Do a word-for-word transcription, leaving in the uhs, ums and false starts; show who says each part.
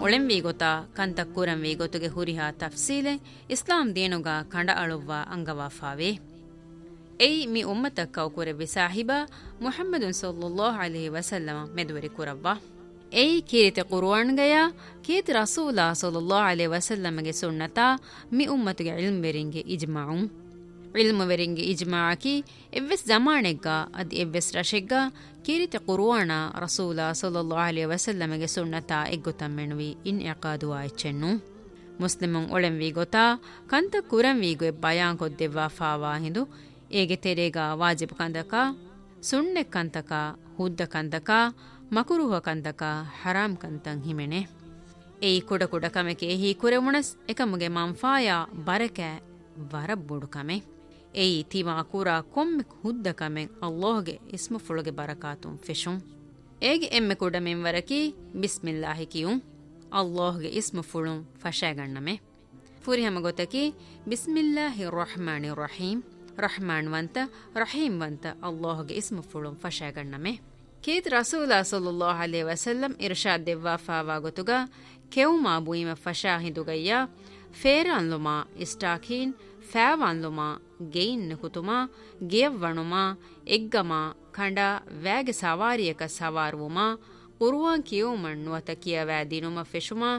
Speaker 1: ಒಳೆಂ V ಗೊತಾ ಕಂತ ಕುರಂ V ಗೊತುಗೆ ಹುರಿಹಾ ತಫ್ಸೀಲೆ ಇಸ್ಲಾಂ ದೇನುಗ ಕಂಡ ಅಳುವ್ವ ಅಂಗವಾಫಾವೆ ಎಯಿ ಮಿ ಉಮ್ಮತಕ್ಕ ಕುರೆ ಬಿಸಾಹಿಬ ಮುಹಮ್ಮದುನ್ ಸಲ್ಲಲ್ಲಾಹು ಅಲೈಹಿ ವಸಲ್ಲಮ ಮೆದುವರಿ ಕುರವ್ವ ಎಯಿ ಕೀರಿತೆ ಕುರ್ಆನ್ಗಯ ಕೀತಿ ರಸೂಲ ಸಲ್ಲಲ್ಲಾಹು ಅಲೈಹಿ ವಸಲ್ಲಮಗೆ ಸುನ್ನತಾ ಮಿ ಉಮ್ಮತುಗೆ ಇಲ್ಮ್ ವೆರಿಂಗೆ ಇಜ್ಮಾಉ ಇಲ್ಮ್ ವೆರಿಂಗೆ ಇಜ್ಮಾಅಕಿ ಎವ್ವೆಸ್ ಜಮಾನೆಗ್ಗ ಅದಿ ಎವ್ವೆಸ್ ರಶೆಗ್ಗ ಕೀರಿತೆ ಕುರ್ಆನ ರಸೂಲ ಸಲ್ಲಲ್ಲಾಹು ಅಲೈಹಿ ವಸಲ್ಲಮಗೆ ಸುನ್ನತಾ ಎಗ್ಗುತಮ್ಮೆನುವಿ ಇನ್ ಇಕಾದು ಆಯ್ಚೆನ್ನು ಮುಸ್ಲಿಮುನ್ ಒಳೆಂ ವಿ ಗೊತಾ ಕಂತ ಕುರಂ ವಿಗೆ ಬಯಾನ್ ಕೊದ್ದೆವ್ವಾ ಫಾವಾ ಹಿಂದು ಏಗೆ ತೆರೆಗ ವಾಜಿಬ್ ಕಂದಕ ಸುಣ್ಣೆ ಕಂತಕ ಹುದ್ದ ಕಂತಕ ಮಕುರುಹ ಕಂತಕ ಹರಾಮ್ ಕಂತಂ ಹಿಮೆನೆ ಏಯಿ ಕುಡ ಕುಡ ಕಮೆಕೆ ಹಿ ಕುರೆ ಮುಣಸ್ ಎಕಮುಗೆ ಮಂಫಾಯ ಬರಕೆ ವರಬ್ಬುಡು ಕಮೆ ಏಯಿ ತಿವಾ ಕುರ ಕೊಮ್ಮೆ ಹುದ್ದ ಕಮೆ ಅಲ್ಲಾಹ್ಗೆ ಇಸ್ಮು ಫುಳುಗೆ ಬರಕಾತುಂ ಫೆಶುಂ ಏಗೆ ಎಮ್ಮೆ ಕುಡ ಮೆಂವರಕಿ ಬಿಸ್ಮಿಲ್ಲಾಹಿ ಕಿಯುಂ ಅಲ್ಲಾಹ್ಗೆ ಇಸ್ಮು ಫುಳುಂ ಫಶಾಗಣ್ಣಮೆ ಫುರಿಹಮ ಗೊತ್ತಕಿ ಬಿಸ್ಮಿಲ್ಲಾಹಿ ರಹಮಾನಿ Rahim Rahman ವಂತ Rahim ವಂತ ಅಲ್ಲಾಹ್ಗೆ ಇಸ್ಮು ಫುಳುಂ ಫಶಾಗಣ್ಣಮೆ Keith ರಸೂಲ ಸಲ್ಲಲ್ಲಾಹು ಅಲೈಹಿ ವಸಲ್ಲಂ Irshad ದೆವ್ವಾ fava ಗೊತುಗ ಕೆವುಮಾ ಬುಯಿಮ ಫಶಾ ಹಿಂದುಗಯ್ಯ ಫೇರಾನ್ ಲುಮಾ ಇಸ್ಟಾಕೀನ್ ಫෑವಾನ್ ಲುಮಾ gain ಕುತುಮಾ ಗಿಯವ್ವಣುಮಾ ಎಗ್ಗಮಾ ಖಂಡ ವ್ಯಾಗೆ ಸವಾರಿಯಕ ಸವಾರುವುಮಾ ಕುರುವಾನ್ ಕಿಯೋಮಣ್ಣುವತ ಕಿಯವෑ ದಿನುಮ ಫೆಶುಮಾ